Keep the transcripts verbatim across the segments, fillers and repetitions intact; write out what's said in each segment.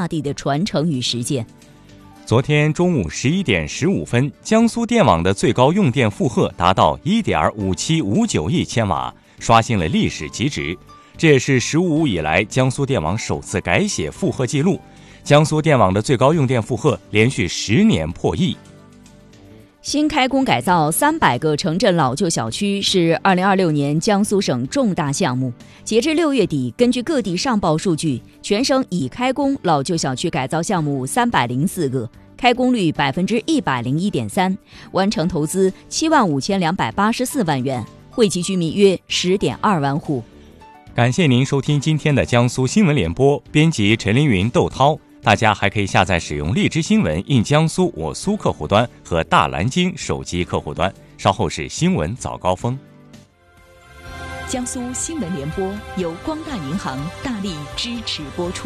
大地的传承与实践。 昨天中午十一点十五分，江苏电网的最高用电负荷达到 一点五七五九亿千瓦，刷新了历史极值。这也是“十五五”以来江苏电网首次改写负荷记录。江苏电网的最高用电负荷连续十年破亿。 新开工改造三百个城镇老旧小区是二零二六年江苏省重大项目。截至六月底，根据各地上报数据，全省已开工老旧小区改造项目三百零四个，开工率百分之一百零一点三，完成投资七万五千两百八十四万元，惠及居民约十点二万户。 感谢您收听今天的江苏新闻联播，编辑陈凌云、窦涛。大家还可以下载使用荔枝新闻印江苏我苏客户端和大蓝鲸手机客户端。稍后是新闻早高峰。 江苏新闻联播由光大银行大力支持播出。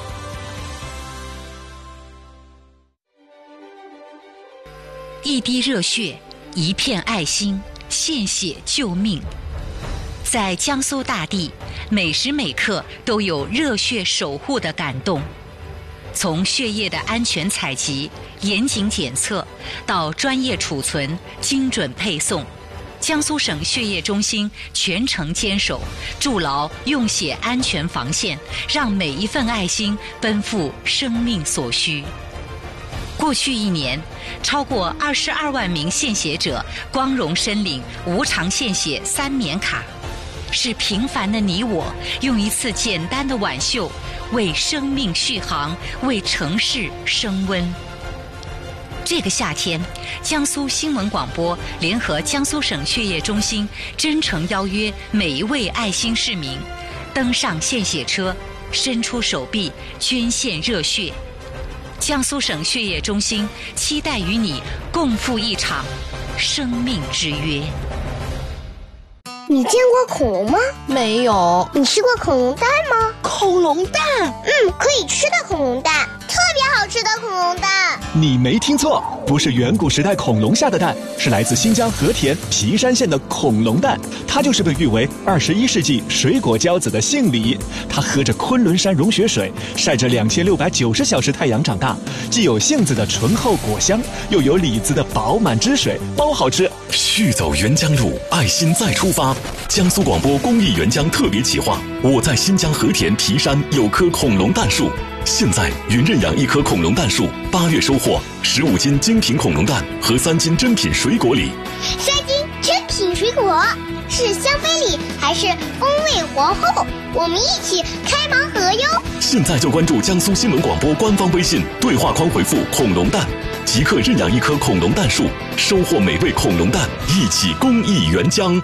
一滴热血，一片爱心，献血救命。在江苏大地，每时每刻都有热血守护的感动。从血液的安全采集、严谨检测到专业储存、精准配送，江苏省血液中心全程坚守，筑牢用血安全防线，让每一份爱心奔赴生命所需。过去一年，超过二十二万名献血者光荣申领无偿献血三年卡，是平凡的你我用一次简单的挽袖为生命续航，为城市升温。这个夏天，江苏新闻广播联合江苏省血液中心真诚邀约每一位爱心市民登上献血车，伸出手臂捐献热血。江苏省血液中心期待与你共赴一场生命之约。 你见过恐龙吗？ 没有。 你吃过恐龙蛋吗？ 恐龙蛋？ 嗯，可以吃的恐龙蛋，特别好吃的恐龙蛋。 你没听错，不是远古时代恐龙下的蛋，是来自新疆和田皮山县的恐龙蛋。它就是被誉为二十一世纪水果骄子的杏李。它喝着昆仑山融雪水，晒着两千六百九十小时太阳长大，既有杏子的醇厚果香，又有李子的饱满汁水，包好吃。 续走沅江路，爱心再出发。江苏广播公益沅江特别企划，我在新疆和田皮山有棵恐龙蛋树。现在云认养一棵恐龙蛋树，八月收获十五斤精品恐龙蛋和三斤珍品水果礼。 三斤珍品水果是香妃礼还是风味皇后？我们一起开盲盒哟！ 现在就关注江苏新闻广播官方微信，对话框回复恐龙蛋，即刻认养一棵恐龙蛋树，收获美味恐龙蛋，一起公益沅江。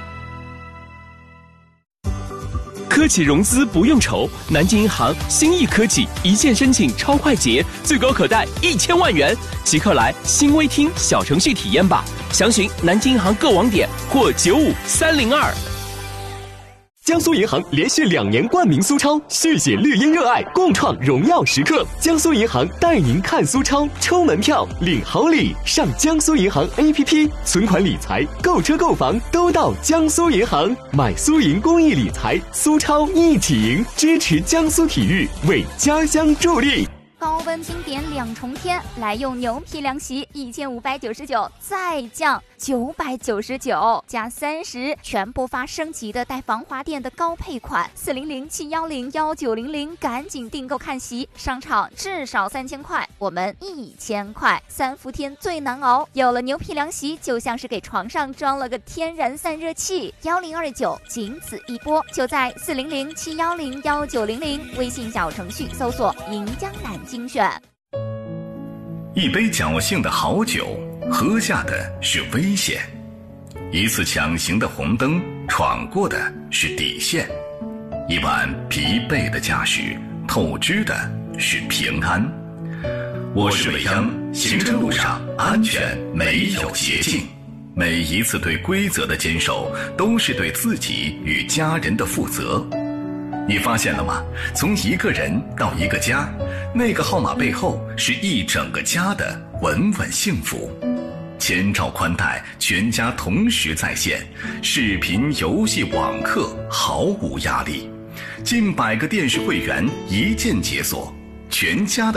科企融资不用愁，南京银行新亿科技一键申请超快捷，最高可贷一千万元，即刻来新微厅小程序体验吧。详询南京银行各网点或九五三零二。 江苏银行连续两年冠名苏超，续写绿茵热爱，共创荣耀时刻。江苏银行带您看苏超，抽门票领好礼，上江苏银行 A P P， 存款理财、购车购房都到江苏银行，买苏银公益理财，苏超一起赢，支持江苏体育，为家乡助力。 高温经典两重天，来用牛皮凉席一千五百九十九，再降九百九十九，加三十，全部发升级的带防滑垫的高配款，四零零七幺零幺九零零，赶紧订购看席，商场至少三千块，我们一千块，三伏天最难熬，有了牛皮凉席，就像是给床上装了个天然散热器，幺零二九仅此一波，就在四零零七幺零幺九零零微信小程序搜索银江南精选。 一杯侥幸的好酒，喝下的是危险；一次抢行的红灯，闯过的是底线；一晚疲惫的驾驶，透支的是平安。我是伟央，行车路上安全没有捷径，每一次对规则的坚守，都是对自己与家人的负责。你发现了吗？从一个人到一个家，那个号码背后是一整个家的稳稳幸福。千兆宽带，全家同时在线，视频、游戏、网课毫无压力。近百个电视会员一键解锁，全家的